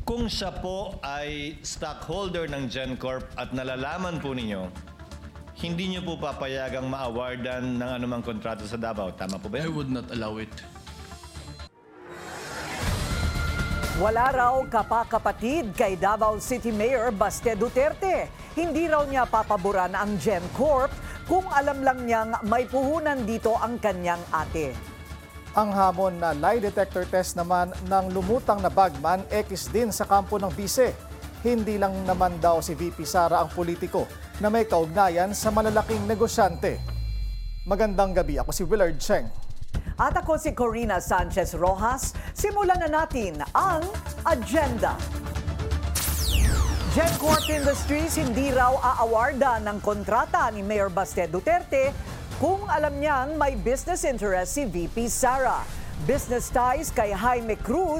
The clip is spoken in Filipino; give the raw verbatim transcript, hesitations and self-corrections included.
Kung siya po ay stockholder ng GenCorp at nalalaman po ninyo, hindi niyo po papayagang ma-awardan ng anumang kontrato sa Davao. Tama po ba I yan? would not allow it. Wala raw kapakapatid kay Davao City Mayor Baste Duterte. Hindi raw niya papaboran ang GenCorp kung alam lang niyang may puhunan dito ang kanyang ate. Ang hamon na lie detector test naman ng lumutang na bagman ekis din sa kampo ng bise. Hindi lang naman daw si V P Sara ang politiko na may kaugnayan sa malalaking negosyante. Magandang gabi, ako si Willard Cheng. At ako si Corina Sanchez Rojas. Simulan na natin ang agenda. GenCorp Industries hindi raw aawarda ng kontrata ni Mayor Baste Duterte kung alam niyang may business interest si V P Sara. Business ties kay Jaime Cruz